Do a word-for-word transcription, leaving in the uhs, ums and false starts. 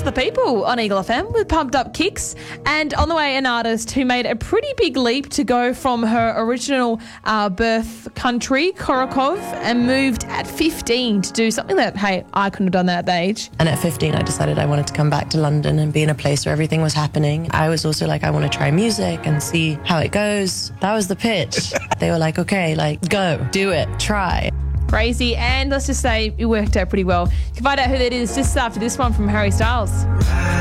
Just the People on Eagle F M with Pumped Up Kicks. And on the way, an artist who made a pretty big leap to go from her original uh, birth country, Korakov, and moved at fifteen to do something that, hey, I couldn't have done that at that age. And at fifteen, I decided I wanted to come back to London and be in a place where everything was happening. I was also like, I want to try music and see how it goes. That was the pitch. They were like, okay, like, go, do it, try. Crazy, and let's just say it worked out pretty well. You can find out who that is just after this one from Harry Styles.